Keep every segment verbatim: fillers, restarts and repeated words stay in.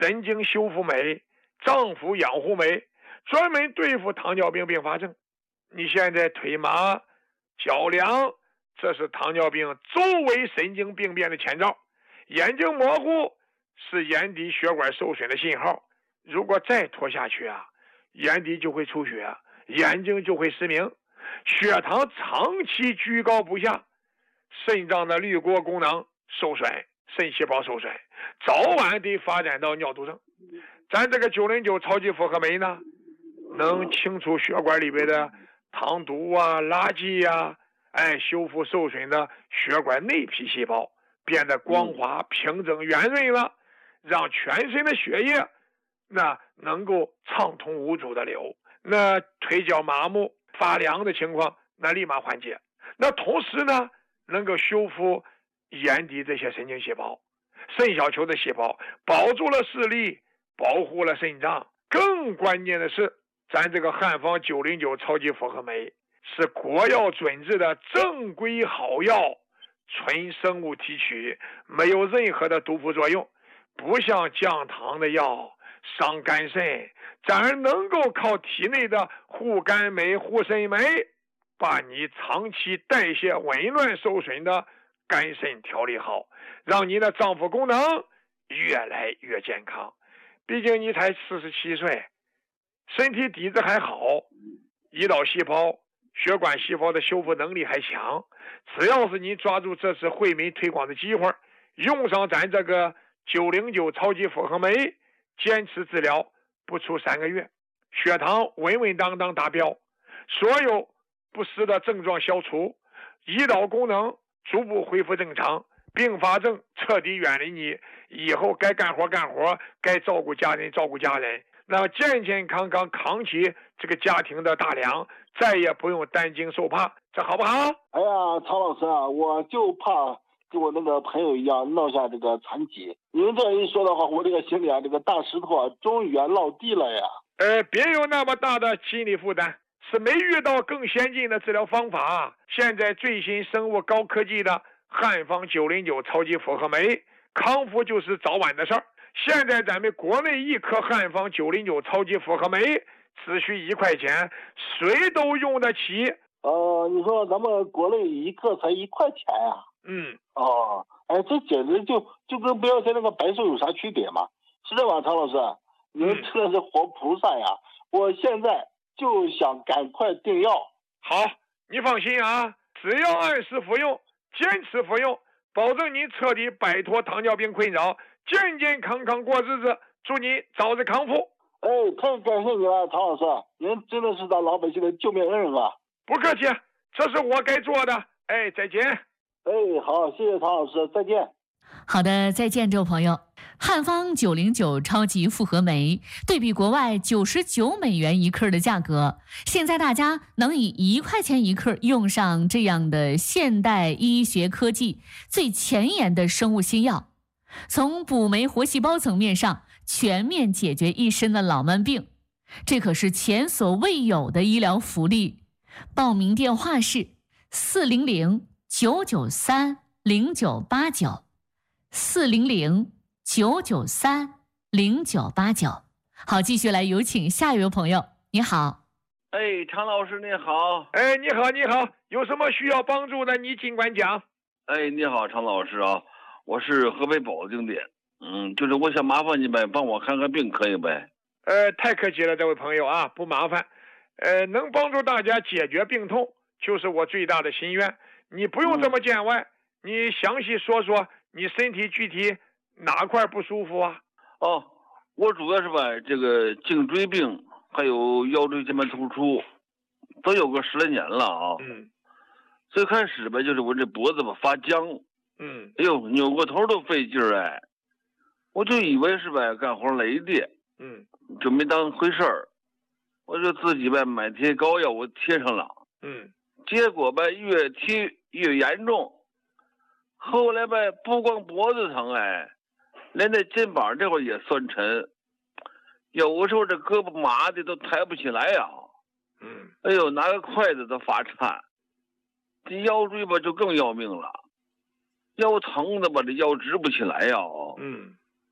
神经修复酶、脏腑养护酶，专门对付糖尿病并发症。你现在腿麻、脚凉，这是糖尿病周围神经病变的前兆。眼睛模糊是眼底血管受损的信号，如果再拖下去啊，眼底就会出血，眼睛就会失明。血糖长期居高不下，肾脏的滤过功能受损，肾细胞受损，早晚得发展到尿毒症。咱这个九零九超级复合酶呢，能清除血管里边的糖毒啊、垃圾啊，哎，修复受损的血管内皮细胞，变得光滑、平整、圆润了，让全身的血液那能够畅通无阻的流，那腿脚麻木、发凉的情况那立马缓解。那同时呢，能够修复眼底这些神经细胞、肾小球的细胞，保住了视力，保护了肾脏。更关键的是，咱这个汉方九零九超级复合酶是国药准字的正规好药，纯生物提取，没有任何的毒副作用，不像降糖的药伤肝肾，咱而能够靠体内的护肝酶、护肾酶，把你长期代谢紊乱受损的肝肾调理好，让你的脏腑功能越来越健康。毕竟你才四十七岁，身体底子还好，胰岛细胞、血管细胞的修复能力还强。只要是你抓住这次惠民推广的机会，用上咱这个九零九超级复合酶，坚持治疗不出三个月，血糖稳稳当当达标，所有不适的症状消除，胰岛功能逐步恢复正常，并发症彻底远离你，以后该干活干活，该照顾家人照顾家人，那健健康康扛起这个家庭的大梁，再也不用担惊受怕，这好不好？ 哎呀，曹老师啊，我就怕跟我那个朋友一样落下这个残疾。您这一说的话，我这个心里啊，这个大石头啊，终于啊落地了呀。 呃，别有那么大的心理负担，是没遇到更先进的治疗方法。现在最新生物高科技的汉方九零九超级复合酶，康复就是早晚的事儿。现在咱们国内一颗汉方九零九超级复合酶只需一块钱，谁都用得起。 呃，你说咱们国内一克才一块钱呀、啊？ 嗯， 哦，哎，这简直就就跟不要钱那个白寿有啥区别吗？是这吧，曹老师？您真的是活菩萨呀！嗯、我现在就想赶快订药。 好，你放心啊，只要按时服用，坚持服用，保证你彻底摆脱糖尿病困扰，健健康康过日子。祝你早日康复。 哎，太感谢你了，曹老师，您真的是咱老百姓的救命恩人啊！ 不客气，这是我该做的。哎，再见。 哎，好，谢谢曹老师，再见。 好的，再见，这位朋友。汉方九零九超级复合酶，对比国外九十九美元一克的价格，现在大家能以一块钱一克用上这样的现代医学科技最前沿的生物新药，从补酶活细胞层面上全面解决一身的老慢病，这可是前所未有的医疗福利。报名电话是四零零九九三零九八九。四零零九九三零九八九。好，继续来有请下一位朋友。你好。 哎，常老师你好。 哎，你好你好，有什么需要帮助的你尽管讲。 哎，你好，常老师啊，我是河北保定的，嗯，就是我想麻烦你呗，帮我看看病可以呗？ 呃，太客气了，这位朋友啊，不麻烦。呃，能帮助大家解决病痛，就是我最大的心愿。你不用这么见外，嗯、你详细说说。你身体具体哪块不舒服啊？ 哦，我主要是吧，这个颈椎病还有腰椎间盘突出，都有个十来年了啊。 嗯。 最开始吧，就是我这脖子吧发僵。 嗯。 哎呦，扭个头都费劲儿哎，我就以为是吧干活累的。 嗯。 就没当回事儿，我就自己吧买贴膏药我贴上了。 嗯。 结果吧越贴越严重。后来吧，不光脖子疼哎，连那肩膀这块也酸沉，有时候这胳膊麻的都抬不起来呀、啊。 嗯， 哎呦，拿个筷子都发颤。这腰椎吧就更要命了，腰疼的吧这腰直不起来呀、啊。 嗯，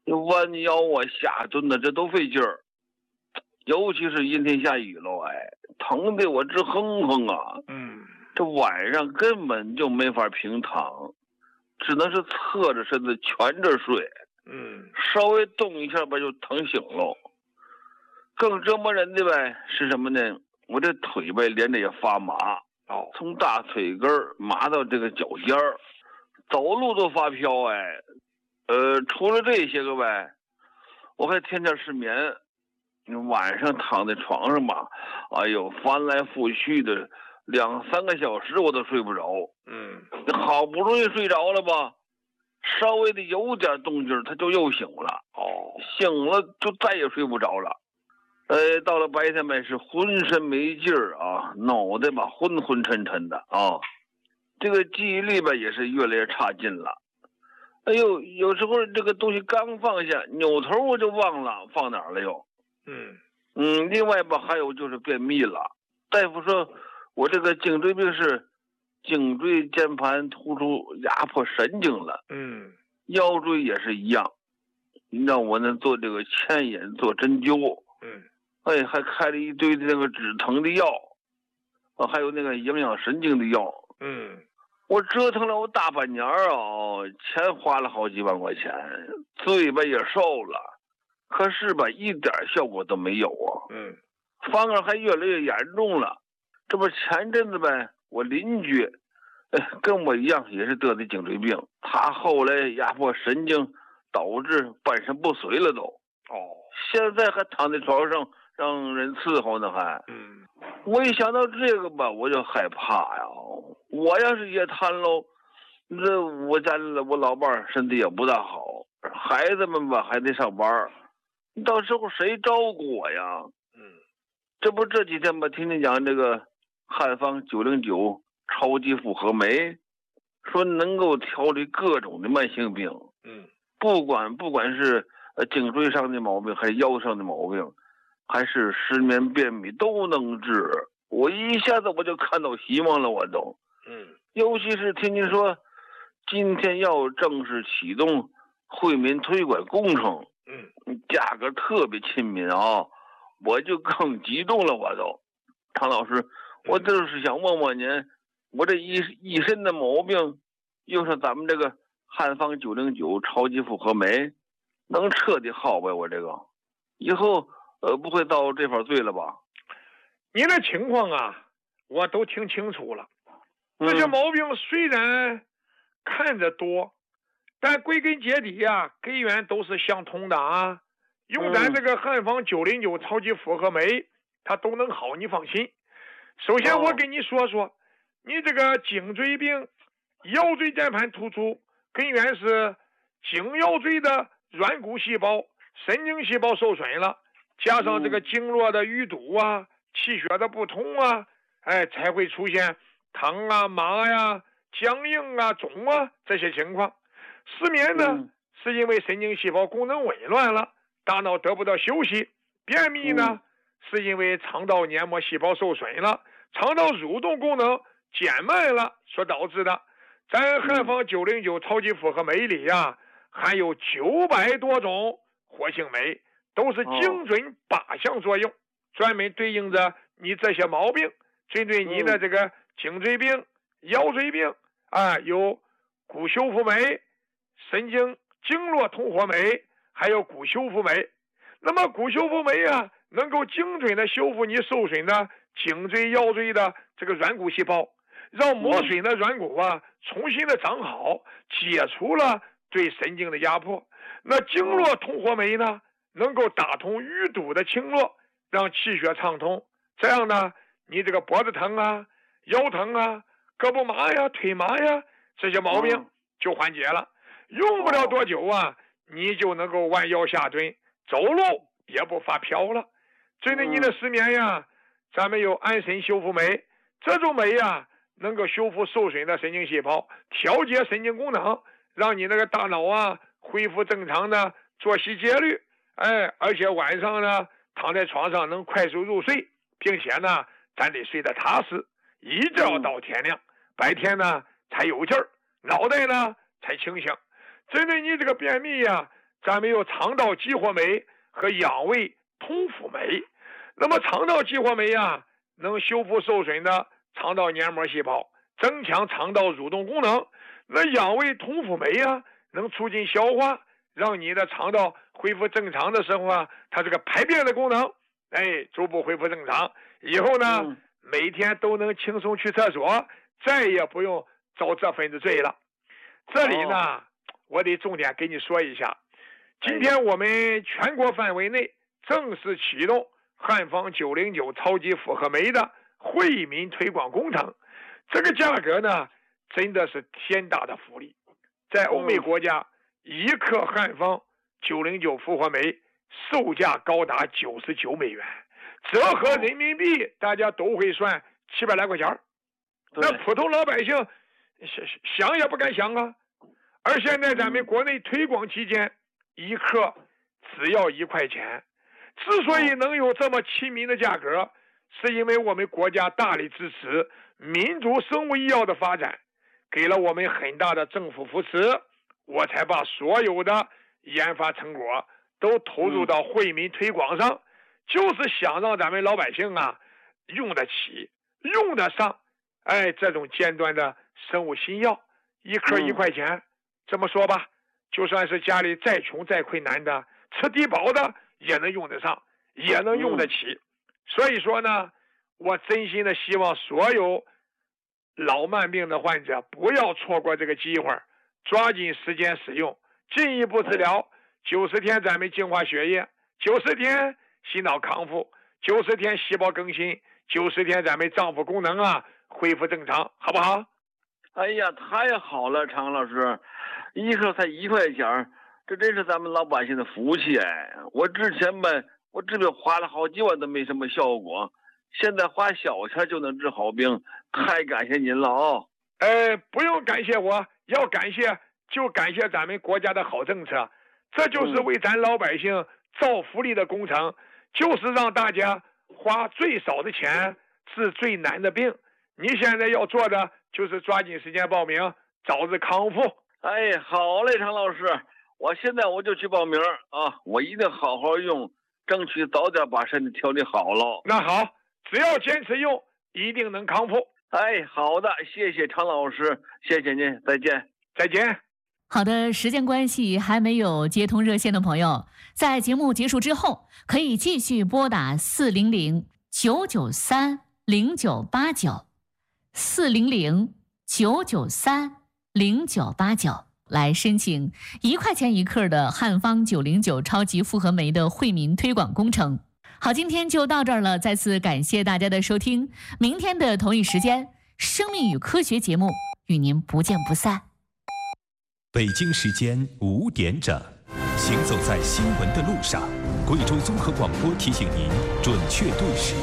弯腰啊、下蹲的，这都费劲儿。尤其是阴天下雨了，哎，疼得我直哼哼啊。 嗯， 这晚上根本就没法平躺，只能是侧着身子蜷着睡。 嗯， 稍微动一下吧，就疼醒了。更折磨人的呗是什么呢？我这腿呗连着也发麻， 哦， 从大腿根儿麻到这个脚尖儿，走路都发飘哎。呃，除了这些个呗，我还天天失眠。晚上躺在床上吧，哎呦，翻来覆去的两三个小时我都睡不着。 嗯， 好不容易睡着了吧，稍微的有点动静，他就又醒了。 哦， 醒了就再也睡不着了。呃，到了白天呗，是浑身没劲儿啊，脑袋吧昏昏沉沉的啊，这个记忆力吧也是越来越差劲了。哎呦，有时候这个东西刚放下，扭头我就忘了放哪儿了又。 嗯嗯，另外吧，还有就是便秘了。大夫说我这个颈椎病是颈椎间盘突出压迫神经了。 嗯， 腰椎也是一样，让我呢做这个牵引做针灸。 嗯， 哎，还开了一堆的那个止疼的药，啊，还有那个营养神经的药。 嗯， 我折腾了我大半年啊，钱花了好几万块钱，嘴巴也瘦了，可是吧，一点效果都没有啊。 嗯， 反而还越来越严重了。这不前阵子呗，我邻居，哎，跟我一样也是得的颈椎病，他后来压迫神经，导致半身不遂了都。 哦， 现在还躺在床上让人伺候呢还。 嗯， 我一想到这个吧，我就害怕呀。我要是也瘫喽，这我家我老伴儿身体也不大好，孩子们吧还得上班，到时候谁照顾我呀？ 嗯， 这不这几天吧，听听讲这个汉方九零九超级复合酶，说能够调理各种的慢性病。 嗯， 不管不管是呃颈椎上的毛病，还是腰上的毛病，还是失眠便秘都能治。我一下子我就看到希望了，我都。 嗯， 尤其是听您说今天要正式启动惠民推广工程， 嗯， 价格特别亲民啊，我就更激动了，我都。常老师，我就是想问问您，我这一一身的毛病，用上咱们这个汉方九零九超级复合酶，能彻底好呗？我这个以后呃不会遭这份罪了吧？ 你的情况啊，我都听清楚了。 嗯、 这些毛病虽然看着多，但归根结底啊，根源都是相通的啊。用咱这个汉方九零九超级复合酶，它都能好，你放心。首先我跟你说说，你这个颈椎病、腰椎间盘突出，根源是颈腰椎的软骨细胞、神经细胞受损了，加上这个经络的淤堵啊、气血的不通啊，哎，才会出现疼啊、麻呀、僵硬啊、肿啊这些情况。失眠呢， 嗯、 是因为神经细胞功能紊乱了，大脑得不到休息。便秘呢、嗯、是因为肠道黏膜细胞受损了，肠道蠕动功能减慢了所导致的。咱汉方九零九超级复合酶里呀、啊，含有九百多种活性酶，都是精准靶向作用，专门对应着你这些毛病。针对你的这个颈椎病、腰椎病啊，有骨修复酶、神经经络通活酶，还有骨修复酶。那么骨修复酶啊，能够精准的修复你受损的颈椎、腰椎的这个软骨细胞，让磨损的软骨啊重新的长好，解除了对神经的压迫。那经络通活酶呢，能够打通淤堵的经络，让气血畅通。这样呢，你这个脖子疼啊、腰疼啊、胳膊麻呀、腿麻呀，这些毛病就缓解了。用不了多久啊，你就能够弯腰下蹲，走路也不发飘了。针对你的失眠呀，咱们有安神修复酶，这种酶呀，能够修复受损的神经细胞，调节神经功能，让你那个大脑啊恢复正常的作息节律。哎，而且晚上呢，躺在床上能快速入睡，并且呢，咱得睡得踏实，一觉到天亮，白天呢才有劲儿，脑袋呢才清醒。针对你这个便秘呀， 咱们有肠道激活酶和养胃通腹酶。那么肠道激活酶啊，能修复受损的肠道黏膜细胞，增强肠道蠕动功能。那养胃通腹酶啊，能促进消化，让你的肠道恢复正常的时候啊，它这个排便的功能，哎，逐步恢复正常。以后呢，嗯、每天都能轻松去厕所，再也不用遭这份子罪了。这里呢，哦、我得重点给你说一下，今天我们全国范围内正式启动汉方九零九超级复合酶的惠民推广工程。这个价格呢，真的是天大的福利。在欧美国家，一克汉方九零九复活酶售价高达九十九美元，折合人民币大家都会算七百来块钱。那普通老百姓想也不敢想啊。而现在咱们国内推广期间，一克只要一块钱。之所以能有这么亲民的价格，是因为我们国家大力支持民族生物医药的发展，给了我们很大的政府扶持，我才把所有的研发成果都投入到惠民推广上，就是想让咱们老百姓啊用得起、用得上，哎，这种尖端的生物新药，一颗一块钱，嗯、这么说吧，就算是家里再穷再困难的，吃低保的也能用得上，也能用得起。嗯、所以说呢，我真心的希望所有老慢病的患者不要错过这个机会，抓紧时间使用，进一步治疗。九十天咱们净化血液，九十天心脑康复，九十天细胞更新，九十天咱们脏腑功能啊恢复正常，好不好？ 哎呀，太好了，常老师，一克才一块钱，这真是咱们老百姓的福气哎！我之前吧，我这边花了好几万都没什么效果，现在花小钱就能治好病，太感谢您了哦！ 呃，不用感谢我，要感谢就感谢咱们国家的好政策，这就是为咱老百姓造福利的工程，嗯、就是让大家花最少的钱治最难的病。你现在要做的就是抓紧时间报名，早日康复。 哎，好嘞，常老师，我现在我就去报名啊！我一定好好用，争取早点把身体调理好了。 那好，只要坚持用，一定能康复。 哎，好的，谢谢常老师，谢谢您，再见， 再见。 好的，时间关系，还没有接通热线的朋友，在节目结束之后，可以继续拨打四零零九九三零九八九，四零零九九三零九八九来申请一块钱一克的汉方九零九超级复合酶的惠民推广工程。好，今天就到这儿了，再次感谢大家的收听，明天的同一时间，生命与科学节目与您不见不散。 北京时间五点整，行走在新闻的路上，贵州综合广播提醒您准确对时。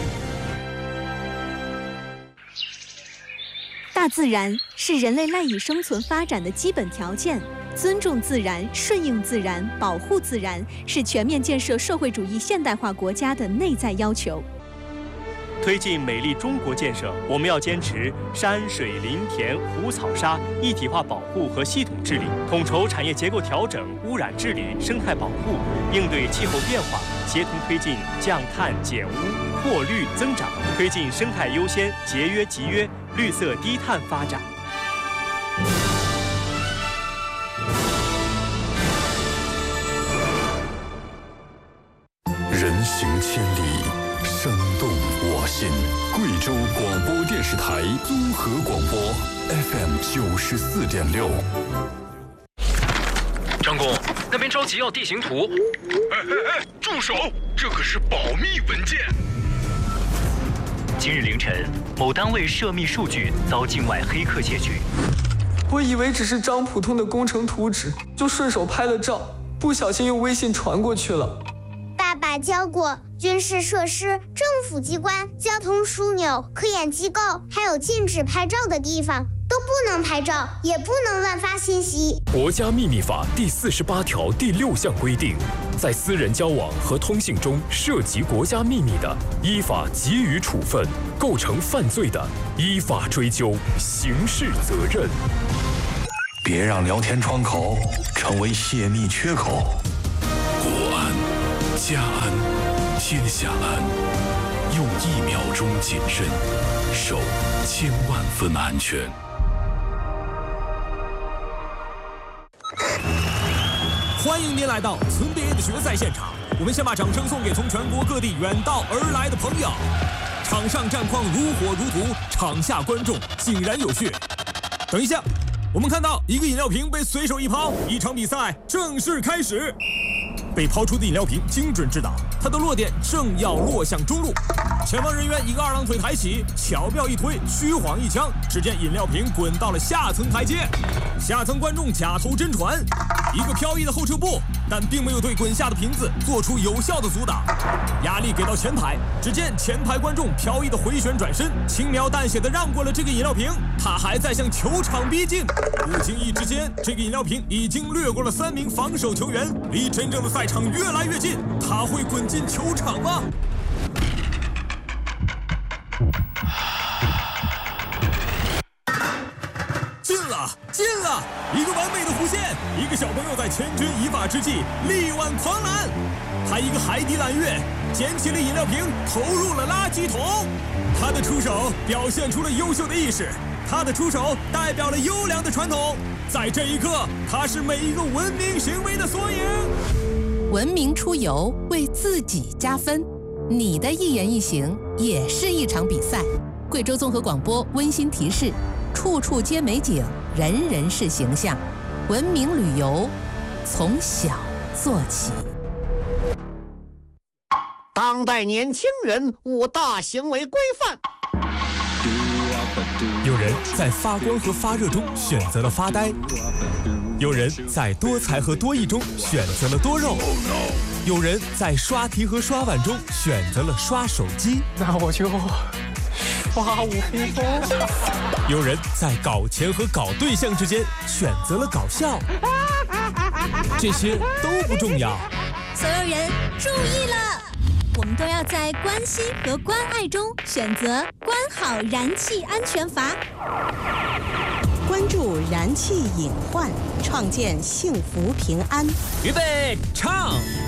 大自然是人类赖以生存发展的基本条件，尊重自然、顺应自然、保护自然，是全面建设社会主义现代化国家的内在要求。 推进美丽中国建设，我们要坚持山水林田湖草沙一体化保护和系统治理，统筹产业结构调整、污染治理、生态保护，应对气候变化，协同推进降碳减污、扩绿增长，推进生态优先、节约集约、绿色低碳发展。 人行千里，声动我心。贵州广播电视台综合广播 F M 九十四点六。 张工，那边着急要地形图。 哎哎哎，住手！这可是保密文件。 今日凌晨，某单位涉密数据遭境外黑客窃取。 我以为只是张普通的工程图纸，就顺手拍了照，不小心用微信传过去了。 爸爸教过，军事设施、政府机关、交通枢纽、科研机构，还有禁止拍照的地方，都不能拍照，也不能乱发信息。 国家秘密法第四十八条第六项规定，在私人交往和通信中涉及国家秘密的，依法给予处分；构成犯罪的，依法追究刑事责任。 别让聊天窗口成为泄密缺口。 家安，天下安。用一秒钟谨慎，守千万分安全。 欢迎您来到村 B A 的决赛现场，我们先把掌声送给从全国各地远道而来的朋友。场上战况如火如荼，场下观众井然有序。等一下，我们看到一个饮料瓶被随手一抛，一场比赛正式开始。被抛出的饮料瓶精准制导，它的落点正要落向中路。前方人员一个二郎腿抬起，巧妙一推，虚晃一枪，只见饮料瓶滚到了下层台阶。下层观众假投真传，一个飘逸的后撤步，但并没有对滚下的瓶子做出有效的阻挡。压力给到前排，只见前排观众飘逸的回旋转身，轻描淡写的让过了这个饮料瓶。他还在向球场逼近，不经意之间，这个饮料瓶已经掠过了三名防守球员，离真正的赛场越来越近。他会滚进球场吗？进了，进了！一个完美的弧线，一个小朋友在千钧一发之际力挽狂澜。他一个海底揽月，捡起了饮料瓶，投入了垃圾桶。他的出手表现出了优秀的意识，他的出手代表了优良的传统。在这一刻，他是每一个文明行为的缩影。 文明出游，为自己加分。你的一言一行也是一场比赛。贵州综合广播温馨提示：处处皆美景，人人是形象。文明旅游，从小做起。 当代年轻人五大行为规范。 有人在发光和发热中选择了发呆，有人在多才和多艺中选择了多肉，有人在刷题和刷碗中选择了刷手机， 那我就刷五分钟。 有人在搞钱和搞对象之间选择了搞笑，这些都不重要。 所有人注意了，我们都要在关心和关爱中选择关好燃气安全阀， 关注燃气隐患，创建幸福平安。 预备，唱。